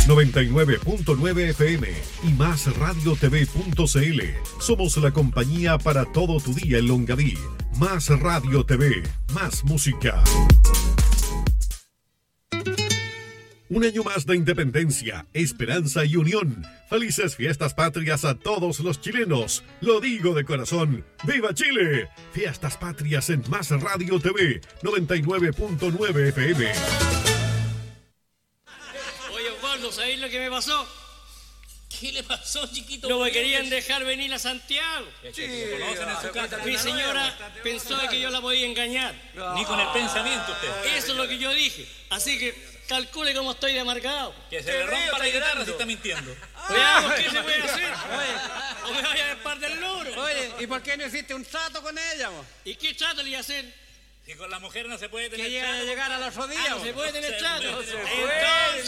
99.9 FM y MásRadioTV.cl. Somos la compañía para todo tu día en Longaví. Más Radio TV, más música. Un año más de independencia, esperanza y unión. Felices fiestas patrias a todos los chilenos. Lo digo de corazón. ¡Viva Chile! Fiestas patrias en Más Radio TV, 99.9 FM. Oye, Osvaldo, ¿sabéis lo que me pasó? ¿Qué le pasó, chiquito? No me querían dejar venir a Santiago. Sí, Mi señora pensó que yo la podía engañar. Ni con el pensamiento usted. Eso es lo que yo dije. Así que calcule cómo estoy de amargado. Que se le rompa la guitarra si está mintiendo. Veamos qué se puede hacer. O me vaya a despar del logro. Oye, ¿y por qué no hiciste un trato con ella, mo? ¿Y qué trato le iba a hacer? Si con la mujer no se puede tener Que llegan a llegar al otro día, No se puede tener trato. No se Entonces,